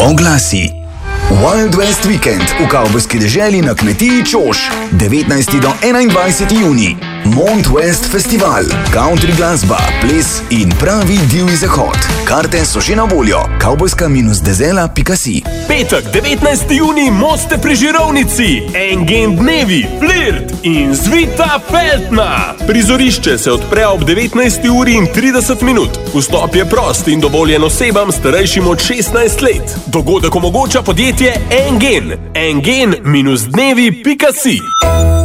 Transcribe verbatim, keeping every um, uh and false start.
Oglasi. Wild West Weekend v kavbojski deželi na kmetiji Čoš. devetnajsti do enaindvajseti junij. Mont West Festival, country glasba, ples in pravi divji zahod. Karte so že na voljo. kavbojska dezela pika si. Petek, devetnajsti junij, Moste pri Žirovnici. Engen dnevi, flirt in zvita feltna. Prizorišče se odpre ob devetnajsti uri in trideset minut. Vstop je prost in dovoljen osebam starejšim od šestnajst let. Dogodek omogoča podjetje Engen. engen dnevi pika si.